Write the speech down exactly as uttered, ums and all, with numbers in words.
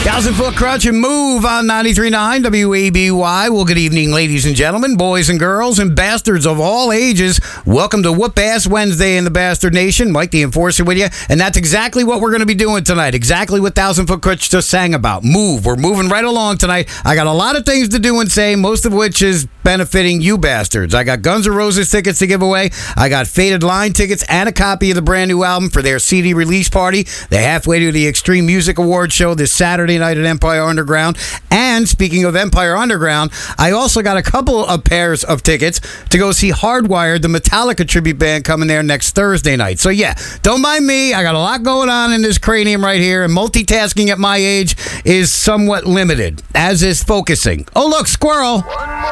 Thousand Foot Crutch and Move on ninety-three point nine W A B Y. Well, good evening, ladies and gentlemen, boys and girls, and bastards of all ages. Welcome to Whoop Ass Wednesday in the Bastard Nation. Mike the Enforcer with you, and that's exactly what we're going to be doing tonight. Exactly what Thousand Foot Crutch just sang about. Move. We're moving right along tonight. I got a lot of things to do and say, most of which is benefiting you bastards. I got Guns N' Roses tickets to give away. I got Faded Line tickets and a copy of the brand new album for their C D release party. They're halfway to the Extreme Music Awards show this Saturday night at Empire Underground. And speaking of Empire Underground, I also got a couple of pairs of tickets to go see Hardwired, the Metallica tribute band, coming there next Thursday night. So yeah, don't mind me. I got a lot going on in this cranium right here, and multitasking at my age is somewhat limited, as is focusing. Oh look, squirrel.